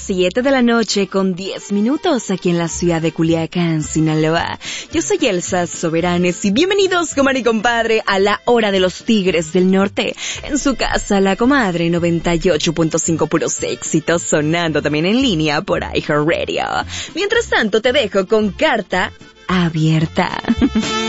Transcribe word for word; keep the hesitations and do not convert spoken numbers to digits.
siete de la noche con diez minutos aquí en la ciudad de Culiacán, Sinaloa. Yo soy Elsa Soberanes y bienvenidos, comadre y compadre, a la hora de los Tigres del Norte. En su casa, La Comadre, noventa y ocho punto cinco puros éxitos, sonando también en línea por iHeartRadio. Mientras tanto, te dejo con Carta Abierta.